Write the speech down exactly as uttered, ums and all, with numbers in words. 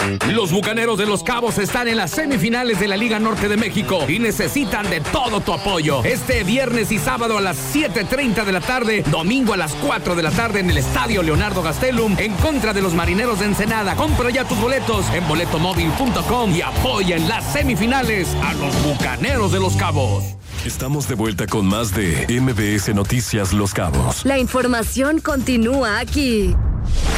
Los Bucaneros de Los Cabos están en las semifinales de la Liga Norte de México y necesitan de todo tu apoyo. Este viernes y sábado a las siete treinta de la tarde, domingo a las cuatro de la tarde en el Estadio Leonardo Gastelum, en contra de los Marineros de Ensenada. Compra ya tus boletos en boleto móvil punto com y apoya en las semifinales a los Bucaneros de Los Cabos. Estamos de vuelta con más de M B S Noticias Los Cabos. La información continúa aquí.